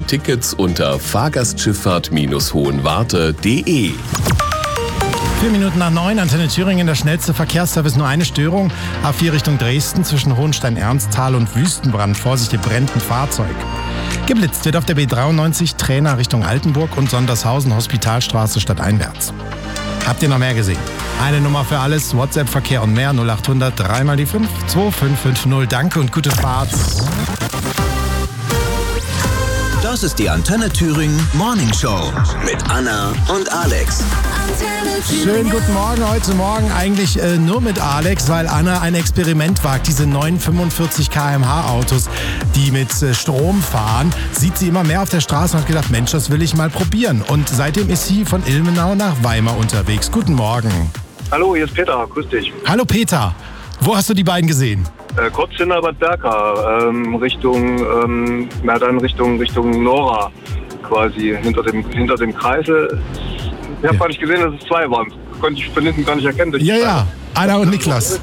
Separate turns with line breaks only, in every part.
Tickets unter fahrgastschifffahrt-hohenwarte.de.
9:04, Antenne Thüringen, der schnellste Verkehrsservice, nur eine Störung. A4 Richtung Dresden zwischen Hohenstein-Ernsthal und Wüstenbrand. Vorsicht, hier brennt ein Fahrzeug. Geblitzt wird auf der B93 Trainer Richtung Altenburg und Sondershausen Hospitalstraße stadteinwärts. Habt ihr noch mehr gesehen? Eine Nummer für alles, WhatsApp-Verkehr und mehr, 0800 3 mal die 5 2550. Danke und gute Fahrt.
Das ist die Antenne Thüringen Morning Show mit Anna und Alex.
Schönen guten Morgen heute Morgen, eigentlich nur mit Alex, weil Anna ein Experiment wagt. Diese neuen 45 km/h Autos, die mit Strom fahren, sieht sie immer mehr auf der Straße und hat gedacht, Mensch, das will ich mal probieren. Und seitdem ist sie von Ilmenau nach Weimar unterwegs. Guten Morgen.
Hallo, hier ist Peter, grüß dich.
Hallo Peter, wo hast du die beiden gesehen?
Kurz hinter Bad Berka, Richtung Nora, quasi, hinter dem Kreisel. Ich habe gar nicht gesehen, dass es zwei waren. Konnte ich von hinten gar nicht erkennen.
Ja, Anna und Niklas.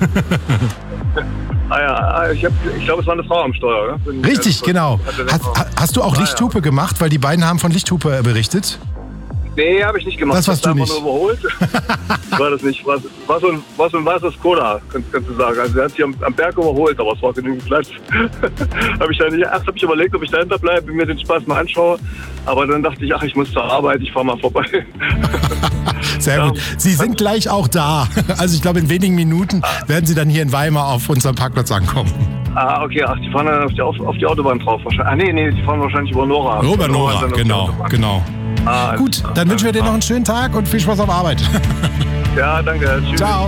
Ich glaube, es war eine Frau am Steuer. Ne?
Richtig, genau. Hast du auch Lichthupe gemacht? Weil die beiden haben von Lichthupe berichtet.
Nee, habe ich nicht gemacht.
Das warst du nicht.
Nur überholt. War das nicht. War so ein weißer Skoda, kannst du sagen. Also er hat sich am Berg überholt, aber es war genügend Platz. Erst habe ich überlegt, ob ich dahinter bleibe, mir den Spaß mal anschaue. Aber dann dachte ich, ich muss zur Arbeit, ich fahre mal vorbei.
Sehr gut. Sie sind gleich auch da. Also ich glaube, in wenigen Minuten werden Sie dann hier in Weimar auf unserem Parkplatz ankommen.
Okay. Die fahren dann auf die Autobahn drauf wahrscheinlich. Nee, die fahren wahrscheinlich über Nora.
Über Nora, genau. Gut, dann wünschen wir dir noch einen schönen Tag und viel Spaß auf Arbeit.
Ja, danke. Tschüss.
Ciao.